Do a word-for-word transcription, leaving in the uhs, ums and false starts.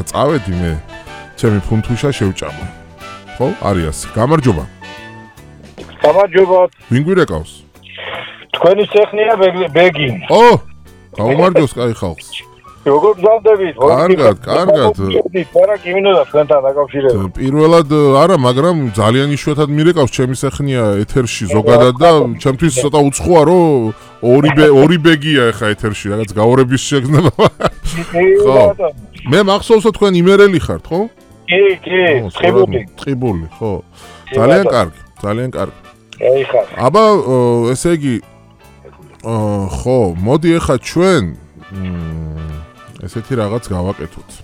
წავედი მე ჩემი ფუნთუშა შევჭამო ხო არის ასე გამარჯობა გამარჯობათ ვინ გვირეკავს თქვენი სეხნია ბეგი ო გაუმარჯოს კაი ხალხს როგორ გზავდებით? კარგად, კარგად. არა, კი მინდა თქვენთან დაკავშირებით. პირველად არა, მაგრამ ძალიან იშვიათად მირეკავს ჩემი სეხნია ეთერში ზოგადად და ჩემთვის ცოტა უცხოა, რომ ორი ორი ბეგია ახლა ეთერში, რაღაც გაორების შეგრძნება. ხო. მე მახსოვსო თქვენ იმერელი ხართ, ხო? კი, კი, ტყიბული. ტყიბული, ხო. ძალიან კარგი, ძალიან კარგი. აი ხარ. აბა, ესე იგი ხო, მოდი ახლა ჩვენ ესეთი რაღაც გავაკეთოთ.